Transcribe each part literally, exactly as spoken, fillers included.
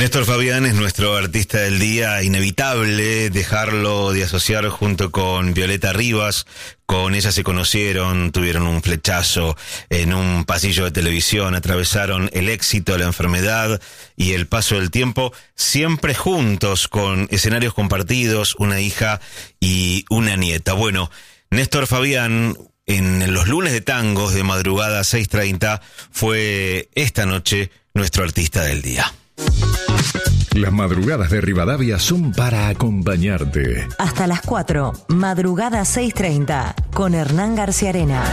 Néstor Fabián es nuestro artista del día, inevitable dejarlo de asociar junto con Violeta Rivas. Con ella se conocieron, tuvieron un flechazo en un pasillo de televisión, atravesaron el éxito, la enfermedad y el paso del tiempo, siempre juntos, con escenarios compartidos, una hija y una nieta. Bueno, Néstor Fabián, en los lunes de tangos de madrugada seis treinta, fue esta noche nuestro artista del día. Las madrugadas de Rivadavia son para acompañarte. Hasta las cuatro, madrugada seis treinta, con Hernán García Arena.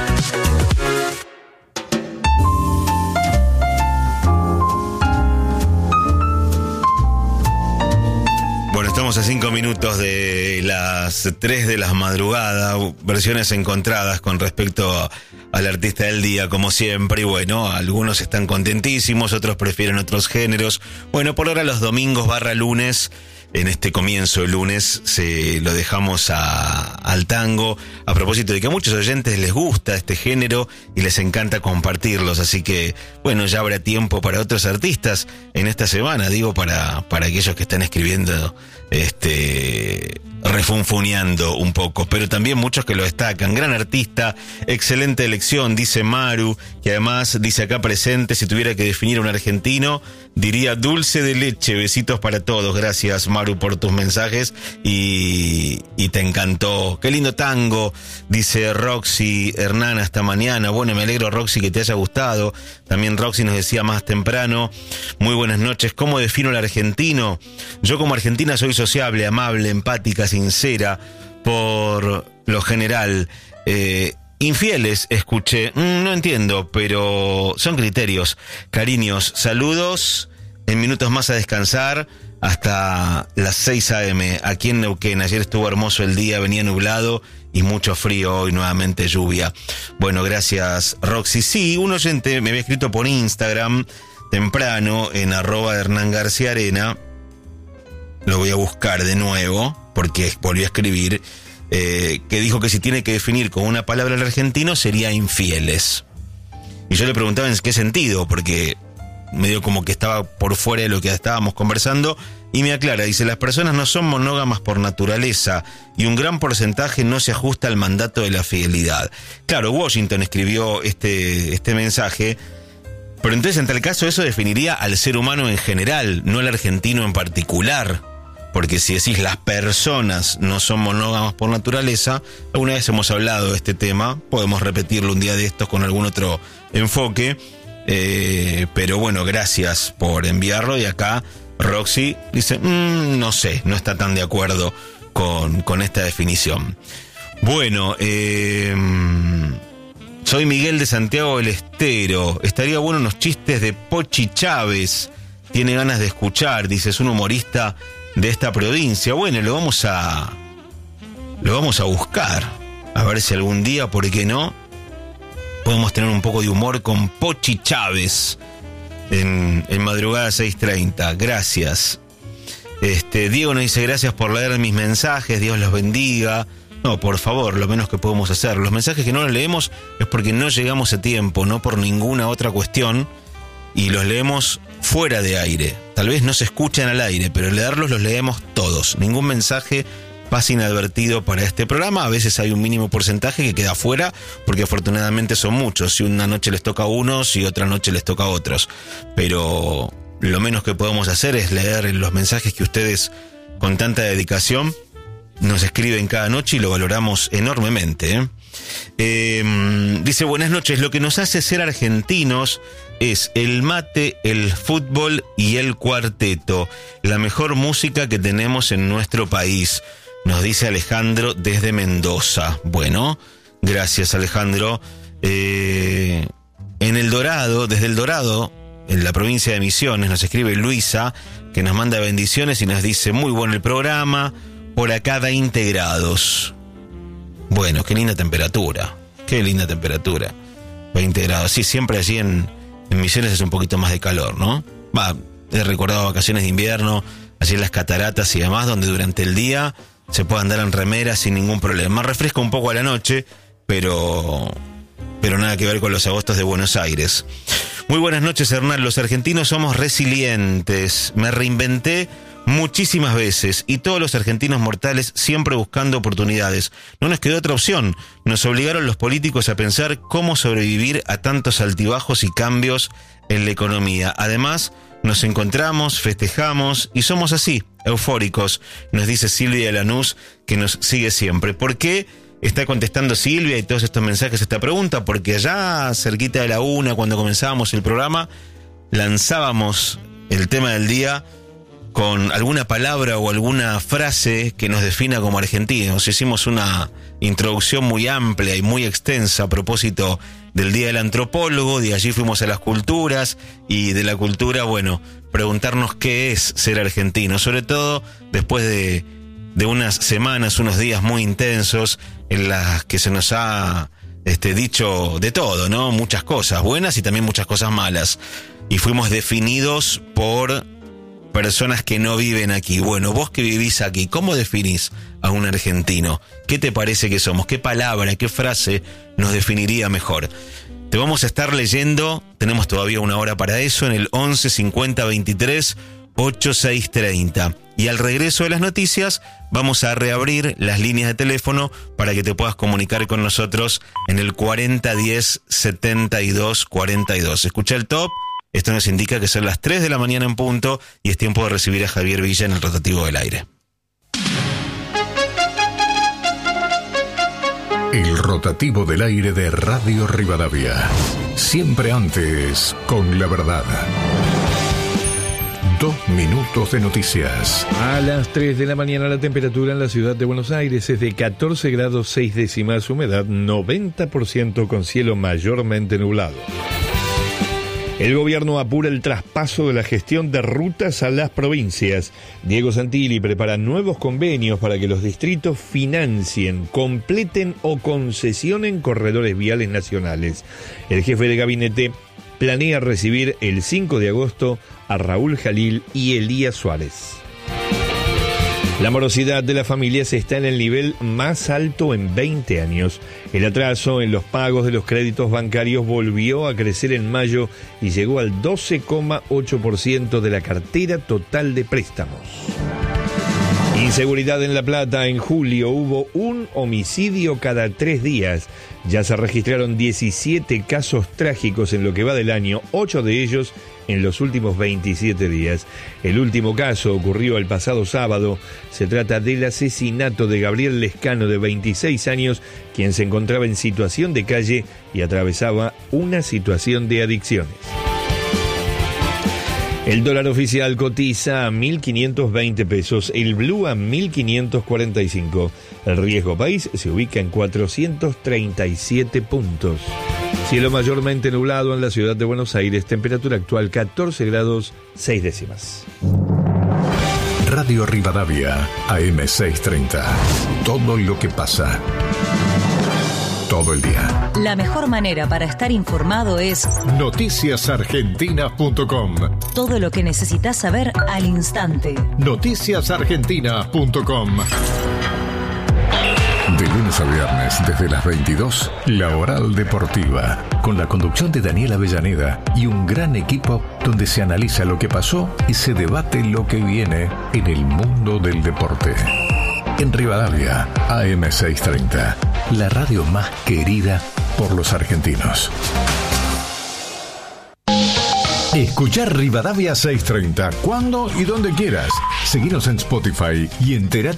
Bueno, estamos a cinco minutos de las tres de la madrugada, versiones encontradas con respecto a, al artista del día, como siempre, y bueno, algunos están contentísimos, otros prefieren otros géneros. Bueno, por ahora los domingos barra lunes, en este comienzo de lunes, se lo dejamos a, al tango, a propósito de que a muchos oyentes les gusta este género y les encanta compartirlos, así que, bueno, ya habrá tiempo para otros artistas en esta semana, digo, para, para aquellos que están escribiendo, este... refunfuneando un poco, pero también muchos que lo destacan. Gran artista, excelente elección, dice Maru, que además dice acá presente: si tuviera que definir a un argentino, diría dulce de leche. Besitos para todos. Gracias, Maru, por tus mensajes y, y te encantó. Qué lindo tango, dice Roxy. Hernán, hasta mañana. Bueno, me alegro, Roxy, que te haya gustado. También Roxy nos decía más temprano: muy buenas noches. ¿Cómo defino al argentino? Yo como argentina soy sociable, amable, empática, sincera, por lo general. Eh, infieles, escuché. Mm, no entiendo, pero son criterios. Cariños, saludos. En minutos más a descansar. Hasta las seis a eme aquí en Neuquén. Ayer estuvo hermoso el día, venía nublado y mucho frío, hoy nuevamente lluvia. Bueno, gracias, Roxy. Sí, un oyente me había escrito por Instagram temprano en arroba Hernán García Arena. Lo voy a buscar de nuevo porque volvió a escribir, eh, que dijo que si tiene que definir con una palabra al argentino sería infieles. Y yo le preguntaba en qué sentido, porque medio como que estaba por fuera de lo que estábamos conversando, y me aclara, dice: las personas no son monógamas por naturaleza y un gran porcentaje no se ajusta al mandato de la fidelidad. Claro, Washington escribió este, este mensaje, pero entonces en tal caso eso definiría al ser humano en general, no al argentino en particular. Porque si decís las personas no son monógamas por naturaleza, alguna vez hemos hablado de este tema, podemos repetirlo un día de estos con algún otro enfoque, eh, pero bueno, gracias por enviarlo. Y acá Roxy dice, mmm, no sé, no está tan de acuerdo con, con esta definición. Bueno, eh, soy Miguel de Santiago del Estero, estaría bueno unos chistes de Pochi Chávez, tiene ganas de escuchar, dice, es un humorista de esta provincia. Bueno, lo vamos a lo vamos a buscar, a ver si algún día, ¿por qué no?, podemos tener un poco de humor con Pochi Chávez en, en madrugada seis treinta. Gracias. Este, Diego nos dice: gracias por leer mis mensajes, Dios los bendiga. No, por favor, lo menos que podemos hacer. Los mensajes que no los leemos es porque no llegamos a tiempo, no por ninguna otra cuestión, y los leemos fuera de aire. Tal vez no se escuchan al aire, pero leerlos los leemos todos. Ningún mensaje pasa inadvertido para este programa. A veces hay un mínimo porcentaje que queda fuera, porque afortunadamente son muchos. Si una noche les toca a unos y otra noche les toca a otros. Pero lo menos que podemos hacer es leer los mensajes que ustedes con tanta dedicación nos escriben cada noche, y lo valoramos enormemente, ¿eh? Eh, dice: buenas noches, lo que nos hace ser argentinos es el mate, el fútbol y el cuarteto, la mejor música que tenemos en nuestro país, nos dice Alejandro desde Mendoza. Bueno, gracias, Alejandro. Eh, en El Dorado, desde El Dorado, en la provincia de Misiones, nos escribe Luisa, que nos manda bendiciones y nos dice: muy bueno el programa, por acá veinte grados. Bueno, qué linda temperatura, qué linda temperatura, veinte grados. Sí, siempre allí en, en Misiones es un poquito más de calor, ¿no? Va, he recordado vacaciones de invierno, allí en las cataratas y demás, donde durante el día se puede andar en remera sin ningún problema. Refresca un poco a la noche, pero, pero nada que ver con los agostos de Buenos Aires. Muy buenas noches, Hernán. Los argentinos somos resilientes. Me reinventé muchísimas veces y todos los argentinos mortales siempre buscando oportunidades. No nos quedó otra opción. Nos obligaron los políticos a pensar cómo sobrevivir a tantos altibajos y cambios en la economía. Además, nos encontramos, festejamos y somos así, eufóricos, nos dice Silvia Lanús, que nos sigue siempre. ¿Por qué está contestando Silvia y todos estos mensajes esta pregunta? Porque allá cerquita de la una, cuando comenzábamos el programa, lanzábamos el tema del día con alguna palabra o alguna frase que nos defina como argentinos. Hicimos una introducción muy amplia y muy extensa a propósito del Día del Antropólogo, de allí fuimos a las culturas y de la cultura, bueno, preguntarnos qué es ser argentino, sobre todo después de, de unas semanas, unos días muy intensos en las que se nos ha este, dicho de todo, ¿no? Muchas cosas buenas y también muchas cosas malas. Y fuimos definidos por personas que no viven aquí. Bueno, vos que vivís aquí, ¿cómo definís a un argentino? ¿Qué te parece que somos? ¿Qué palabra, qué frase nos definiría mejor? Te vamos a estar leyendo, tenemos todavía una hora para eso, en el once cincuenta veintitrés ochenta y seis treinta. Y al regreso de las noticias vamos a reabrir las líneas de teléfono para que te puedas comunicar con nosotros en el cuarenta diez setenta y dos cuarenta y dos. Escucha el top. Esto nos indica que son las tres de la mañana en punto y es tiempo de recibir a Javier Villa en el rotativo del aire. El rotativo del aire de Radio Rivadavia. Siempre antes, con la verdad. Dos minutos de noticias. A las tres de la mañana la temperatura en la ciudad de Buenos Aires es de catorce grados seis décimas, humedad noventa por ciento con cielo mayormente nublado. El gobierno apura el traspaso de la gestión de rutas a las provincias. Diego Santilli prepara nuevos convenios para que los distritos financien, completen o concesionen corredores viales nacionales. El jefe de gabinete planea recibir el cinco de agosto a Raúl Jalil y Elías Suárez. La morosidad de las familias está en el nivel más alto en veinte años. El atraso en los pagos de los créditos bancarios volvió a crecer en mayo y llegó al doce coma ocho por ciento de la cartera total de préstamos. Inseguridad en La Plata. En julio hubo un homicidio cada tres días. Ya se registraron diecisiete casos trágicos en lo que va del año, ocho de ellos en los últimos veintisiete días. El último caso ocurrió el pasado sábado. Se trata del asesinato de Gabriel Lescano, de veintiséis años, quien se encontraba en situación de calle y atravesaba una situación de adicciones. El dólar oficial cotiza a mil quinientos veinte pesos, el blue a mil quinientos cuarenta y cinco. El riesgo país se ubica en cuatrocientos treinta y siete puntos. Cielo mayormente nublado en la ciudad de Buenos Aires, temperatura actual catorce grados seis décimas. Radio Rivadavia, A M seiscientos treinta. Todo lo que pasa. Todo el día. La mejor manera para estar informado es noticias argentinas punto com. Todo lo que necesitas saber al instante. noticias argentinas punto com. De lunes a viernes, desde las veintidós, La Oral Deportiva, con la conducción de Daniel Avellaneda y un gran equipo donde se analiza lo que pasó y se debate lo que viene en el mundo del deporte. En Rivadavia, A M seiscientos treinta, la radio más querida por los argentinos. Escuchar Rivadavia seiscientos treinta cuando y donde quieras. Seguinos en Spotify y entérate